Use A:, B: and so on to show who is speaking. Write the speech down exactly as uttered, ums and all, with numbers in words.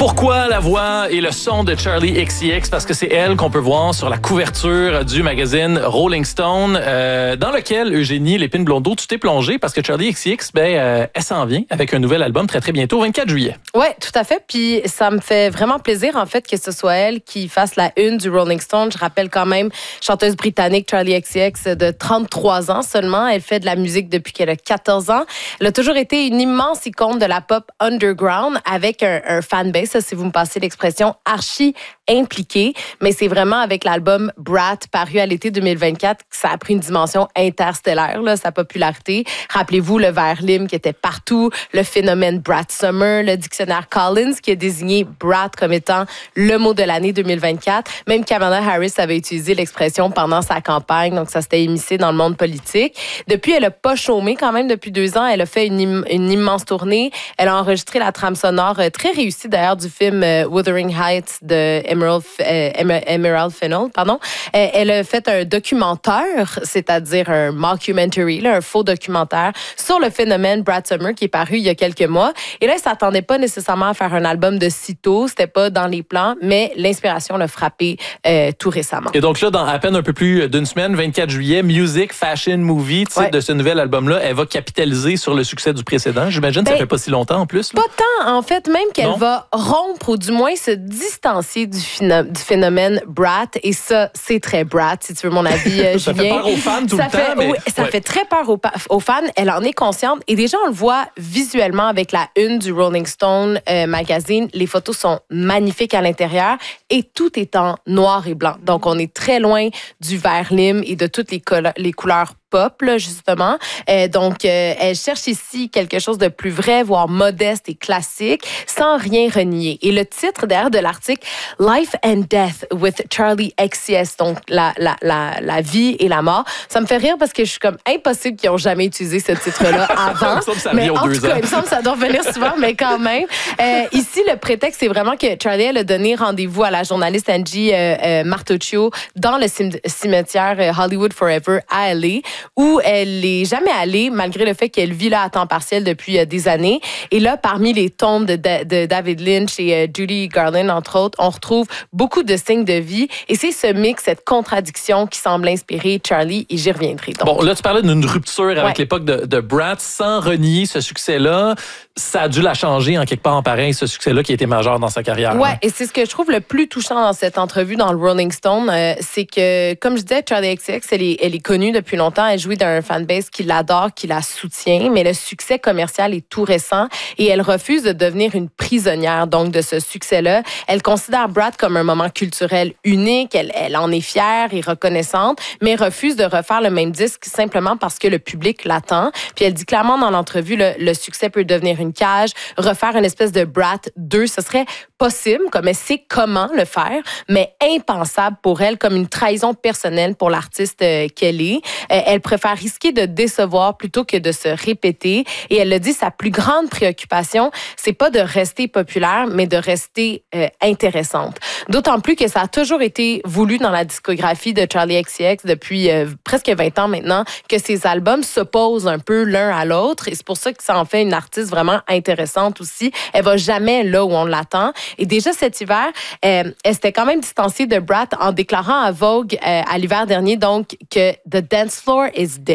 A: Pourquoi la voix et le son de Charli X C X? Parce que c'est elle qu'on peut voir sur la couverture du magazine Rolling Stone, euh, dans lequel, Eugénie Lépine-Blondeau, tu t'es plongée parce que Charli X C X, ben, euh, elle s'en vient avec un nouvel album très, très bientôt, vingt-quatre juillet.
B: Oui, tout à fait. Puis ça me fait vraiment plaisir, en fait, que ce soit elle qui fasse la une du Rolling Stone. Je rappelle quand même, chanteuse britannique Charli X C X de trente-trois ans seulement. Elle fait de la musique depuis qu'elle a quatorze ans. Elle a toujours été une immense icône de la pop underground avec un, un fanbase, ça, si vous me passez l'expression, archi impliqué. Mais c'est vraiment avec l'album Brat, paru à l'été deux mille vingt-quatre, que ça a pris une dimension interstellaire, là, sa popularité. Rappelez-vous le vers lime qui était partout, le phénomène Brat Summer, le dictionnaire Collins qui a désigné Brat comme étant le mot de l'année deux mille vingt-quatre. Même Kamala Harris avait utilisé l'expression pendant sa campagne, donc ça s'était émissé dans le monde politique. Depuis, elle a pas chômé quand même depuis deux ans. Elle a fait une, im- une immense tournée. Elle a enregistré la trame sonore euh, très réussie d'ailleurs du film euh, Wuthering Heights de Emerald, euh, Emerald Fennell. Pardon. Euh, elle a fait un documentaire, c'est-à-dire un mockumentary, là, un faux documentaire sur le phénomène Brat Summer qui est paru il y a quelques mois. Et là, elle s'attendait pas nécessairement à faire un album de sitôt, c'était pas dans les plans, mais l'inspiration l'a frappé euh, tout récemment.
A: Et donc là, dans à peine un peu plus d'une semaine, vingt-quatre juillet, Music, Fashion, Movie, titre
B: Ouais.
A: de ce nouvel album-là, elle va capitaliser sur le succès du précédent. J'imagine que
B: Ben,
A: ça fait pas si longtemps en plus. Là.
B: Pas tant, en fait, même qu'elle
A: Non?
B: va rompre ou du moins se distancier du, phino- du phénomène Brat. Et ça, c'est très Brat, si tu veux mon avis, euh,
A: Ça
B: Julien.
A: fait peur aux fans tout
B: ça
A: le
B: fait,
A: temps, mais-
B: oui, ça
A: ouais.
B: fait très peur aux, pa- aux fans. Elle en est consciente. Et déjà, on le voit visuellement avec la une du Rolling Stone euh, magazine. Les photos sont magnifiques à l'intérieur et tout est en noir et blanc. Donc, on est très loin du vert lime et de toutes les, colo- les couleurs pop, là, justement. Euh, donc, euh, elle cherche ici quelque chose de plus vrai, voire modeste et classique, sans rien renier. Et le titre derrière de l'article, Life and Death with Charli X C X, donc la, la, la, la vie et la mort, ça me fait rire parce que je suis comme impossible qu'ils n'ont jamais utilisé ce titre-là avant.
A: Il me semble que ça
B: mais
A: revient aux
B: en
A: deux
B: tout cas,
A: ans.
B: il me semble que ça doit revenir souvent, mais quand même. Euh, ici, le prétexte, c'est vraiment que Charli, elle a donné rendez-vous à la journaliste Angie euh, euh, Martuccio dans le cim- cimetière euh, Hollywood Forever à L A, où elle n'est jamais allée, malgré le fait qu'elle vit là à temps partiel depuis euh, des années. Et là, parmi les tombes de, de, de David Lynch et euh, Judy Garland, entre autres, on retrouve beaucoup de signes de vie. Et c'est ce mix, cette contradiction qui semble inspirer Charli, et j'y reviendrai. Donc.
A: Bon, là, tu parlais d'une rupture avec
B: Ouais.
A: l'époque de, de Brat, sans renier ce succès-là. Ça a dû la changer en quelque part en pareil, ce succès-là qui a été majeur dans sa carrière.
B: Ouais,
A: hein.
B: et c'est ce que je trouve le plus touchant dans cette entrevue dans le Rolling Stone, euh, c'est que, comme je disais, Charli X C X, elle est, elle est connue depuis longtemps, elle jouit d'un fanbase qui l'adore, qui la soutient, mais le succès commercial est tout récent et elle refuse de devenir une prisonnière donc de ce succès-là. Elle considère Brat comme un moment culturel unique, elle, elle en est fière et reconnaissante, mais refuse de refaire le même disque simplement parce que le public l'attend. Puis elle dit clairement dans l'entrevue, le, le succès peut devenir une cage, refaire une espèce de Brat deux, ce serait possible, comme elle sait comment le faire, mais impensable pour elle, comme une trahison personnelle pour l'artiste euh, qu'elle est. Euh, elle préfère risquer de décevoir plutôt que de se répéter. Et elle le dit, sa plus grande préoccupation, c'est pas de rester populaire, mais de rester euh, intéressante. D'autant plus que ça a toujours été voulu dans la discographie de Charli X C X depuis euh, presque vingt ans maintenant, que ses albums s'opposent un peu l'un à l'autre. Et c'est pour ça que ça en fait une artiste vraiment intéressante aussi. Elle va jamais là où on l'attend. Et déjà cet hiver, euh, elle s'était quand même distanciée de Brat en déclarant à Vogue euh, à l'hiver dernier donc que The Dance Floor is dead.